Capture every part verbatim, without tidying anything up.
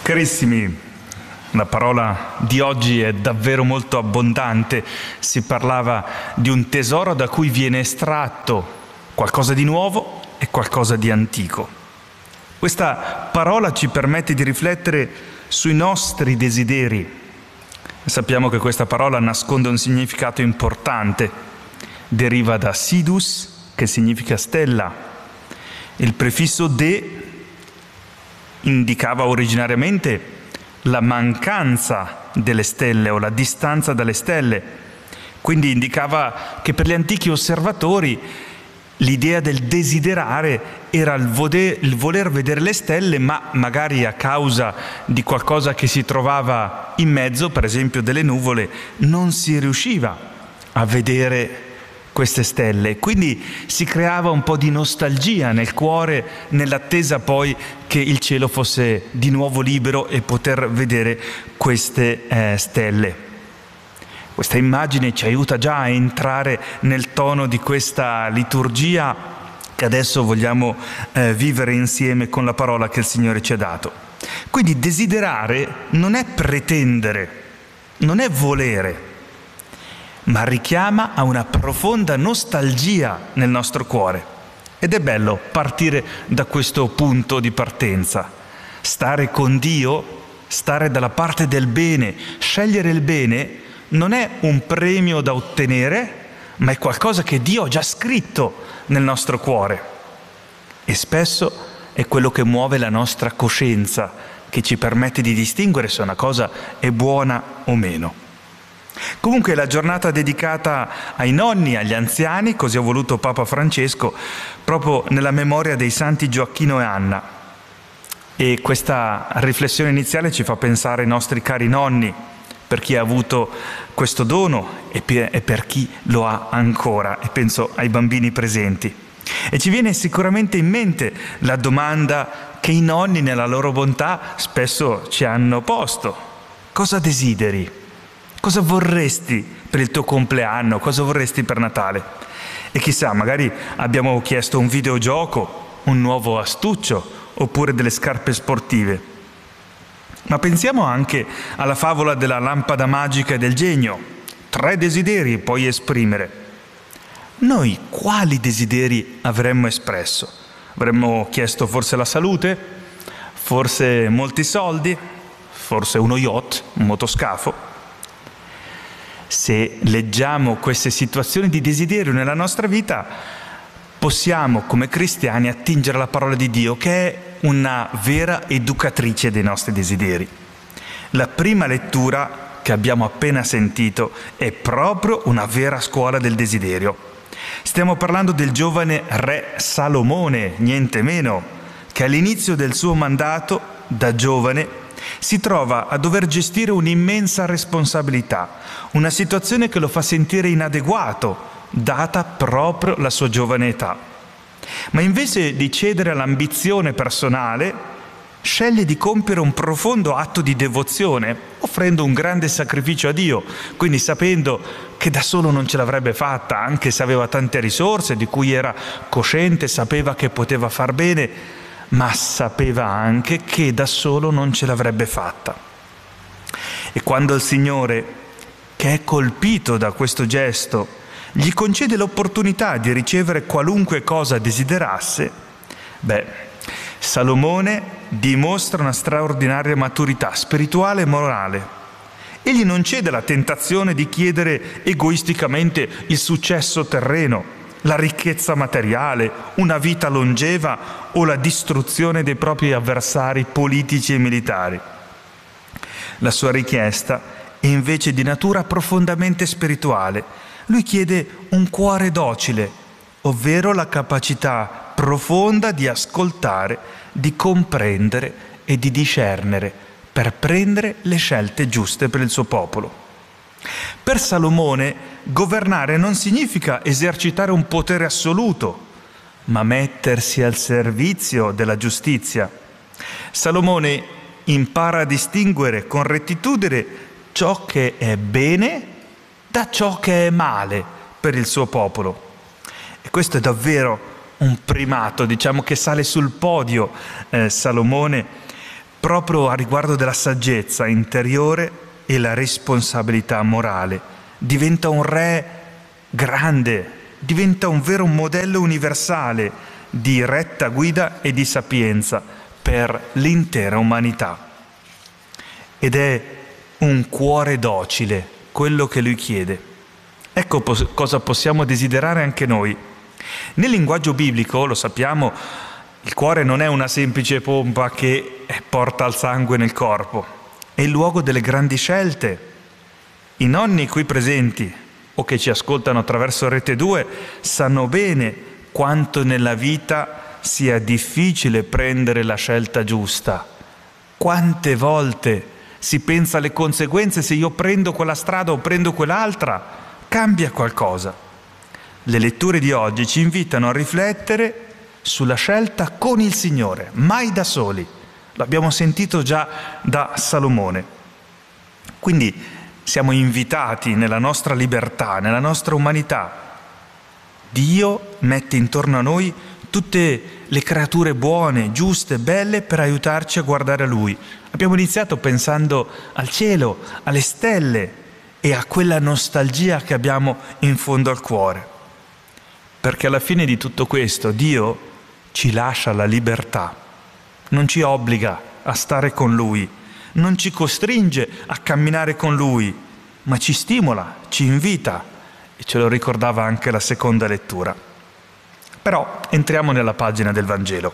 Carissimi, la parola di oggi è davvero molto abbondante. Si parlava di un tesoro da cui viene estratto qualcosa di nuovo e qualcosa di antico. Questa parola ci permette di riflettere sui nostri desideri. Sappiamo che questa parola nasconde un significato importante. Deriva da sidus, che significa stella. Il prefisso de indicava originariamente la mancanza delle stelle o la distanza dalle stelle. Quindi indicava che per gli antichi osservatori l'idea del desiderare era il, vode- il voler vedere le stelle, ma magari a causa di qualcosa che si trovava in mezzo, per esempio delle nuvole, non si riusciva a vedere queste stelle. Quindi si creava un po' di nostalgia nel cuore, nell'attesa poi che il cielo fosse di nuovo libero e poter vedere queste eh, stelle. Questa immagine ci aiuta già a entrare nel tono di questa liturgia che adesso vogliamo eh, vivere insieme con la parola che il Signore ci ha dato. Quindi desiderare non è pretendere, non è volere, ma richiama a una profonda nostalgia nel nostro cuore. Ed è bello partire da questo punto di partenza. Stare con Dio, stare dalla parte del bene, scegliere il bene, non è un premio da ottenere, ma è qualcosa che Dio ha già scritto nel nostro cuore. E spesso è quello che muove la nostra coscienza, che ci permette di distinguere se una cosa è buona o meno. Comunque la giornata dedicata ai nonni, agli anziani, così ha voluto Papa Francesco, proprio nella memoria dei santi Gioacchino e Anna. E questa riflessione iniziale ci fa pensare ai nostri cari nonni, per chi ha avuto questo dono e per chi lo ha ancora, e penso ai bambini presenti. E ci viene sicuramente in mente la domanda che i nonni nella loro bontà spesso ci hanno posto: cosa desideri? Cosa vorresti per il tuo compleanno? Cosa vorresti per Natale? E chissà, magari abbiamo chiesto un videogioco, un nuovo astuccio, oppure delle scarpe sportive. Ma pensiamo anche alla favola della lampada magica e del genio. Tre desideri puoi esprimere. Noi quali desideri avremmo espresso? Avremmo chiesto forse la salute? Forse molti soldi? Forse uno yacht, un motoscafo? Se leggiamo queste situazioni di desiderio nella nostra vita, possiamo come cristiani attingere alla parola di Dio, che è una vera educatrice dei nostri desideri. La prima lettura che abbiamo appena sentito è proprio una vera scuola del desiderio. Stiamo parlando del giovane re Salomone, niente meno, che all'inizio del suo mandato da giovane si trova a dover gestire un'immensa responsabilità, una situazione che lo fa sentire inadeguato, data proprio la sua giovane età. Ma invece di cedere all'ambizione personale, sceglie di compiere un profondo atto di devozione, offrendo un grande sacrificio a Dio, quindi sapendo che da solo non ce l'avrebbe fatta, anche se aveva tante risorse di cui era cosciente, sapeva che poteva far bene, ma sapeva anche che da solo non ce l'avrebbe fatta. E quando il Signore, che è colpito da questo gesto, gli concede l'opportunità di ricevere qualunque cosa desiderasse, beh, Salomone dimostra una straordinaria maturità spirituale e morale. Egli non cede alla tentazione di chiedere egoisticamente il successo terreno, la ricchezza materiale, una vita longeva o la distruzione dei propri avversari politici e militari. La sua richiesta è invece di natura profondamente spirituale. Lui chiede un cuore docile, ovvero la capacità profonda di ascoltare, di comprendere e di discernere per prendere le scelte giuste per il suo popolo. Per Salomone, governare non significa esercitare un potere assoluto, ma mettersi al servizio della giustizia. Salomone impara a distinguere con rettitudine ciò che è bene da ciò che è male per il suo popolo. E questo è davvero un primato, diciamo che sale sul podio eh, Salomone, proprio a riguardo della saggezza interiore e la responsabilità morale. Diventa un re grande, diventa un vero modello universale di retta guida e di sapienza per l'intera umanità. Ed è un cuore docile quello che lui chiede. Ecco pos- cosa possiamo desiderare anche noi. Nel linguaggio biblico, lo sappiamo, il cuore non è una semplice pompa che porta il sangue nel corpo, è il luogo delle grandi scelte. I nonni qui presenti o che ci ascoltano attraverso Rete due sanno bene quanto nella vita sia difficile prendere la scelta giusta. Quante volte si pensa alle conseguenze se io prendo quella strada o prendo quell'altra, cambia qualcosa. Le letture di oggi ci invitano a riflettere sulla scelta con il Signore, mai da soli. L'abbiamo sentito già da Salomone. Quindi siamo invitati nella nostra libertà, nella nostra umanità. Dio mette intorno a noi tutte le creature buone, giuste, belle per aiutarci a guardare a Lui. Abbiamo iniziato pensando al cielo, alle stelle e a quella nostalgia che abbiamo in fondo al cuore. Perché alla fine di tutto questo Dio ci lascia la libertà, non ci obbliga a stare con Lui, non ci costringe a camminare con Lui, ma ci stimola, ci invita, e ce lo ricordava anche la seconda lettura. Però entriamo nella pagina del Vangelo.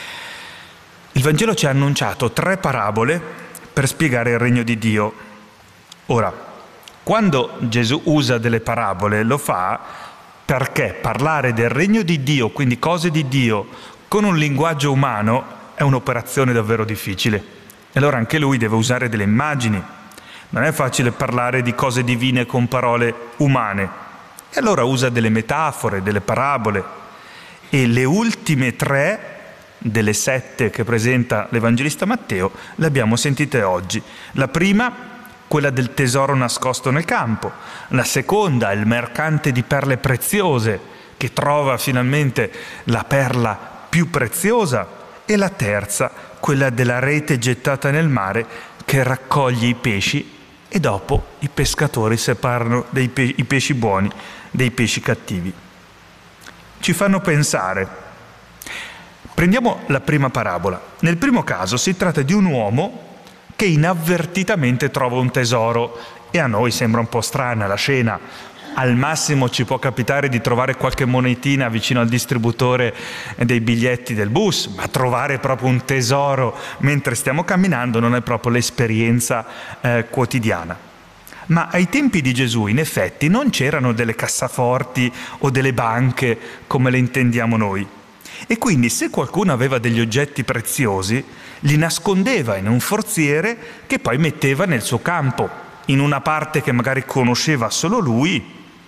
Il Vangelo ci ha annunciato tre parabole per spiegare il regno di Dio. Ora, quando Gesù usa delle parabole lo fa perché parlare del regno di Dio, quindi cose di Dio, con un linguaggio umano è un'operazione davvero difficile. E allora anche lui deve usare delle immagini. Non è facile parlare di cose divine con parole umane. E allora usa delle metafore, delle parabole. E le ultime tre delle sette che presenta l'Evangelista Matteo le abbiamo sentite oggi. La prima, quella del tesoro nascosto nel campo. La seconda, il mercante di perle preziose, che trova finalmente la perla più preziosa. E la terza, quella della rete gettata nel mare, che raccoglie i pesci e dopo i pescatori separano dei pe- i pesci buoni dei pesci cattivi. Ci fanno pensare. Prendiamo la prima parabola. Nel primo caso si tratta di un uomo che inavvertitamente trova un tesoro e a noi sembra un po' strana la scena. Al massimo ci può capitare di trovare qualche monetina vicino al distributore dei biglietti del bus, ma trovare proprio un tesoro mentre stiamo camminando non è proprio l'esperienza eh, quotidiana. Ma ai tempi di Gesù in effetti non c'erano delle cassaforti o delle banche come le intendiamo noi. E quindi se qualcuno aveva degli oggetti preziosi, li nascondeva in un forziere che poi metteva nel suo campo, in una parte che magari conosceva solo lui,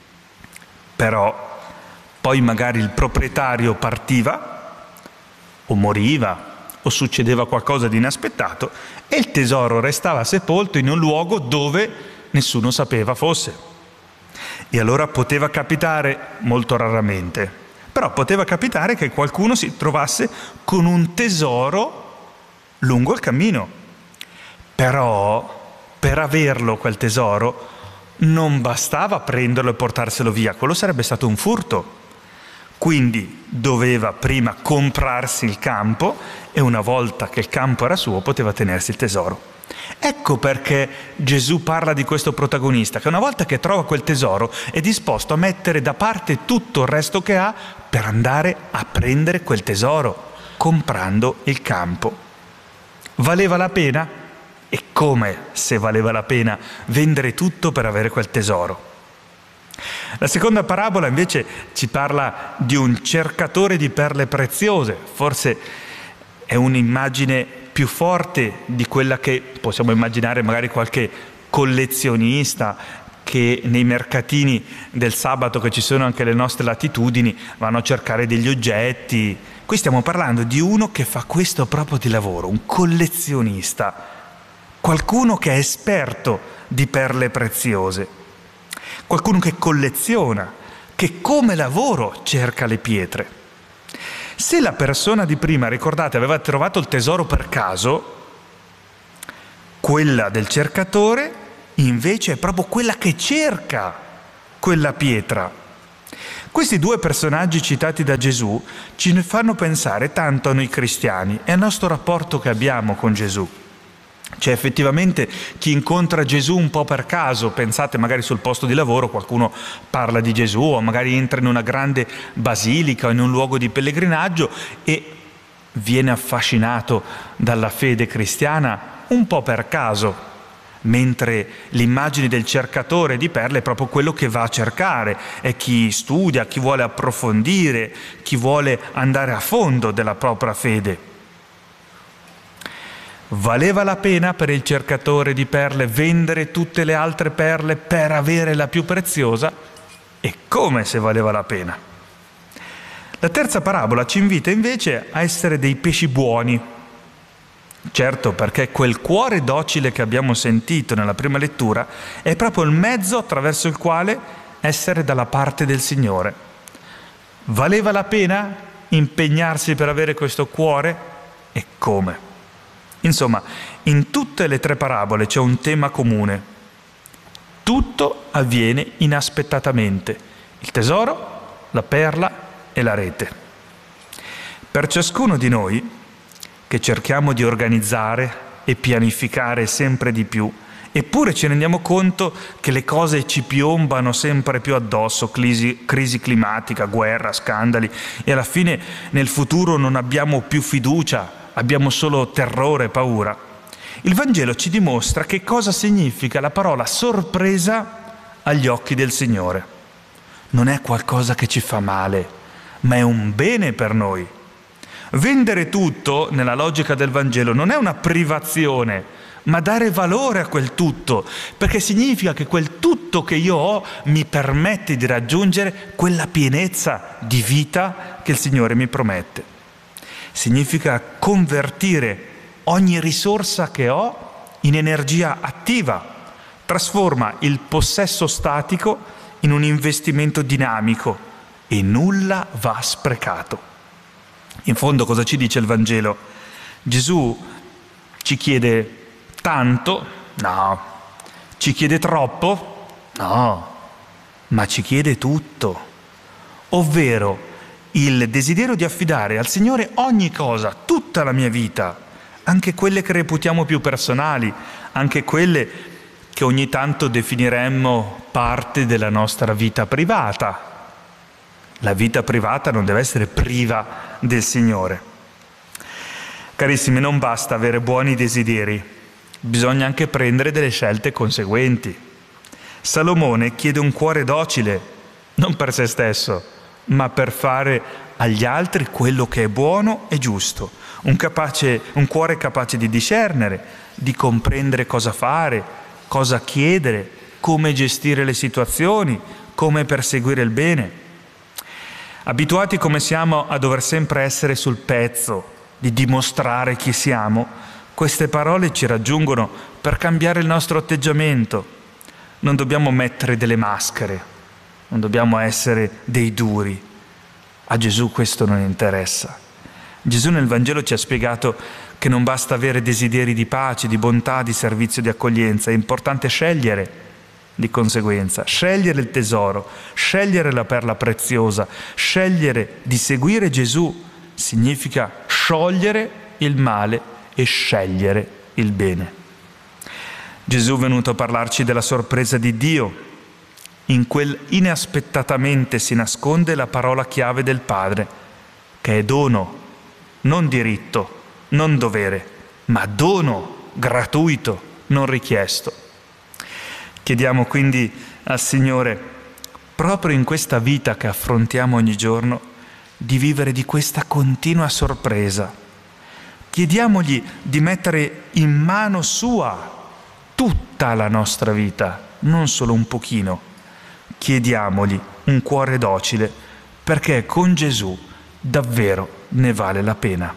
però poi magari il proprietario partiva o moriva o succedeva qualcosa di inaspettato e il tesoro restava sepolto in un luogo dove nessuno sapeva fosse. E allora poteva capitare, molto raramente, però poteva capitare che qualcuno si trovasse con un tesoro lungo il cammino. Però per averlo quel tesoro non bastava prenderlo e portarselo via, quello sarebbe stato un furto. Quindi doveva prima comprarsi il campo e una volta che il campo era suo poteva tenersi il tesoro. Ecco perché Gesù parla di questo protagonista che una volta che trova quel tesoro è disposto a mettere da parte tutto il resto che ha per andare a prendere quel tesoro, comprando il campo. Valeva la pena? E come se valeva la pena vendere tutto per avere quel tesoro? La seconda parabola invece ci parla di un cercatore di perle preziose, forse è un'immagine più forte di quella che possiamo immaginare magari qualche collezionista che nei mercatini del sabato che ci sono anche le nostre latitudini vanno a cercare degli oggetti. Qui stiamo parlando di uno che fa questo proprio di lavoro, un collezionista, qualcuno che è esperto di perle preziose. Qualcuno che colleziona, che come lavoro cerca le pietre. Se la persona di prima, ricordate, aveva trovato il tesoro per caso, Quella del cercatore invece è proprio quella che cerca quella pietra. Questi due personaggi citati da Gesù ci fanno pensare tanto a noi cristiani e al nostro rapporto che abbiamo con Gesù. C'è effettivamente chi incontra Gesù un po' per caso, pensate magari sul posto di lavoro qualcuno parla di Gesù o magari entra in una grande basilica o in un luogo di pellegrinaggio e viene affascinato dalla fede cristiana un po' per caso, mentre l'immagine del cercatore di perle è proprio quello che va a cercare, è chi studia, chi vuole approfondire, chi vuole andare a fondo della propria fede. Valeva la pena per il cercatore di perle vendere tutte le altre perle per avere la più preziosa? E come se valeva la pena? La terza parabola ci invita invece a essere dei pesci buoni. Certo, perché quel cuore docile che abbiamo sentito nella prima lettura è proprio il mezzo attraverso il quale essere dalla parte del Signore. Valeva la pena impegnarsi per avere questo cuore? E come? Insomma, in tutte le tre parabole c'è un tema comune. Tutto avviene inaspettatamente. Il tesoro, la perla e la rete. Per ciascuno di noi, che cerchiamo di organizzare e pianificare sempre di più, eppure ci rendiamo conto che le cose ci piombano sempre più addosso, crisi, crisi climatica, guerra, scandali, e alla fine nel futuro non abbiamo più fiducia, abbiamo solo terrore e paura. Il Vangelo ci dimostra che cosa significa la parola sorpresa agli occhi del Signore. Non è qualcosa che ci fa male, ma è un bene per noi. Vendere tutto, nella logica del Vangelo, non è una privazione, ma dare valore a quel tutto, perché significa che quel tutto che io ho mi permette di raggiungere quella pienezza di vita che il Signore mi promette. Significa convertire ogni risorsa che ho in energia attiva, trasforma il possesso statico in un investimento dinamico e nulla va sprecato. In fondo cosa ci dice il Vangelo? Gesù ci chiede tanto? No. Ci chiede troppo? No. Ma ci chiede tutto, ovvero il desiderio di affidare al Signore ogni cosa, tutta la mia vita, anche quelle che reputiamo più personali, anche quelle che ogni tanto definiremmo parte della nostra vita privata. La vita privata non deve essere priva del Signore. Carissimi, non basta avere buoni desideri, bisogna anche prendere delle scelte conseguenti. Salomone chiede un cuore docile, non per se stesso, ma per fare agli altri quello che è buono e giusto, un, capace, un cuore capace di discernere, di comprendere cosa fare, cosa chiedere, come gestire le situazioni, come perseguire il bene. Abituati come siamo a dover sempre essere sul pezzo, di dimostrare chi siamo, queste parole ci raggiungono per cambiare il nostro atteggiamento. Non dobbiamo mettere delle maschere, non dobbiamo essere dei duri. A Gesù questo non interessa. Gesù nel Vangelo ci ha spiegato che non basta avere desideri di pace, di bontà, di servizio, di accoglienza. È importante scegliere di conseguenza, scegliere il tesoro, scegliere la perla preziosa, scegliere di seguire Gesù significa sciogliere il male e scegliere il bene. Gesù è venuto a parlarci della sorpresa di Dio. In quel inaspettatamente si nasconde la parola chiave del Padre, che è dono, non diritto, non dovere, ma dono gratuito, non richiesto. Chiediamo quindi al Signore, proprio in questa vita che affrontiamo ogni giorno, di vivere di questa continua sorpresa. Chiediamogli di mettere in mano sua tutta la nostra vita, non solo un pochino. Chiediamogli un cuore docile, perché con Gesù davvero ne vale la pena.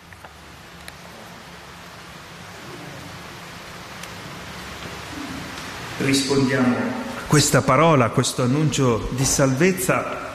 Rispondiamo a questa parola, a questo annuncio di salvezza,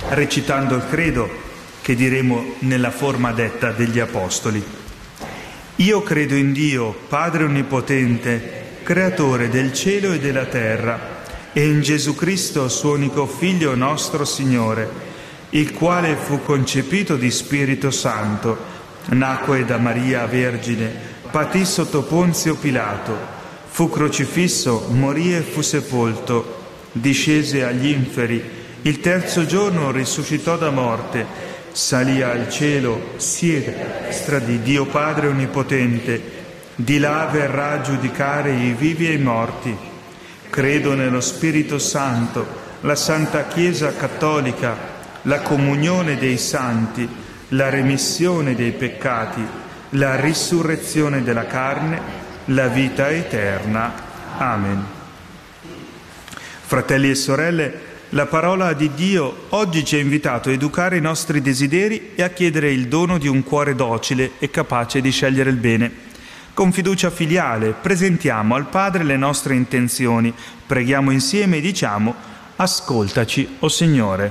recitando il credo che diremo nella forma detta degli Apostoli. Io credo in Dio, Padre Onnipotente, Creatore del cielo e della terra, e in Gesù Cristo, suo unico Figlio, nostro Signore, il quale fu concepito di Spirito Santo, nacque da Maria Vergine, patì sotto Ponzio Pilato, fu crocifisso, morì e fu sepolto, discese agli inferi, il terzo giorno risuscitò da morte, salì al cielo, siede a destra di Dio Padre Onnipotente, di là verrà a giudicare i vivi e i morti. Credo nello Spirito Santo, la Santa Chiesa Cattolica, la comunione dei santi, la remissione dei peccati, la risurrezione della carne, la vita eterna. Amen. Fratelli e sorelle, la parola di Dio oggi ci ha invitato a educare i nostri desideri e a chiedere il dono di un cuore docile e capace di scegliere il bene. Con fiducia filiale presentiamo al Padre le nostre intenzioni, preghiamo insieme e diciamo: ascoltaci, o Signore.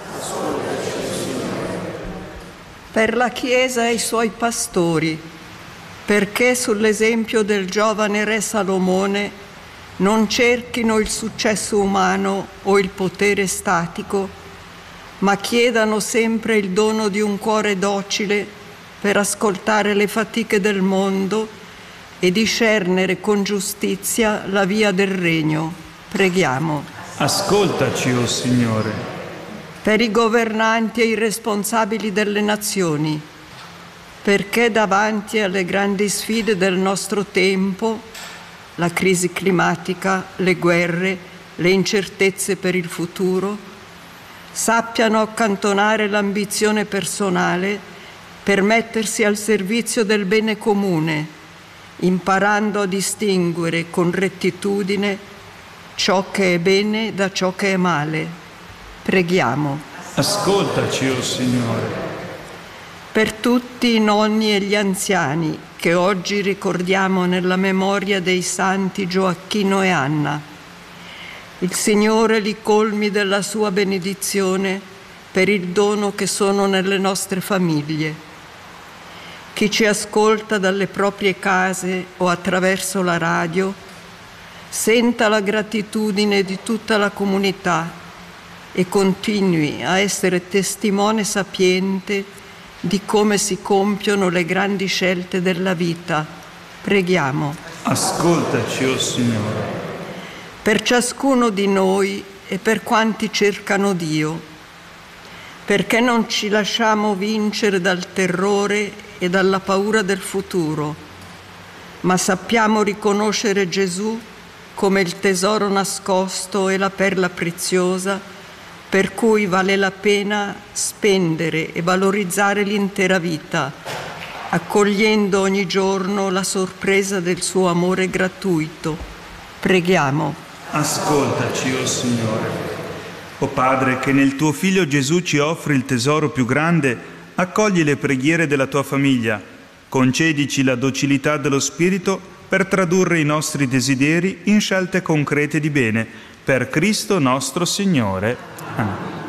Per la Chiesa e i suoi pastori, perché sull'esempio del giovane re Salomone non cerchino il successo umano o il potere statico, ma chiedano sempre il dono di un cuore docile per ascoltare le fatiche del mondo e discernere con giustizia la via del regno. Preghiamo. Ascoltaci, o Signore. Per i governanti e i responsabili delle nazioni, perché davanti alle grandi sfide del nostro tempo, la crisi climatica, le guerre, le incertezze per il futuro, sappiano accantonare l'ambizione personale per mettersi al servizio del bene comune, imparando a distinguere con rettitudine ciò che è bene da ciò che è male. Preghiamo. Ascoltaci, o Signore. Per tutti i nonni e gli anziani che oggi ricordiamo nella memoria dei santi Gioacchino e Anna, il Signore li colmi della sua benedizione per il dono che sono nelle nostre famiglie. Chi ci ascolta dalle proprie case o attraverso la radio senta la gratitudine di tutta la comunità e continui a essere testimone sapiente di come si compiono le grandi scelte della vita. Preghiamo. Ascoltaci, o Signore. Per ciascuno di noi e per quanti cercano Dio, perché non ci lasciamo vincere dal terrore e dalla paura del futuro, ma sappiamo riconoscere Gesù come il tesoro nascosto e la perla preziosa per cui vale la pena spendere e valorizzare l'intera vita, accogliendo ogni giorno la sorpresa del suo amore gratuito. Preghiamo. Ascoltaci, o Signore. O Padre, che nel tuo Figlio Gesù ci offri il tesoro più grande, accogli le preghiere della tua famiglia, concedici la docilità dello Spirito per tradurre i nostri desideri in scelte concrete di bene, per Cristo nostro Signore. Amen.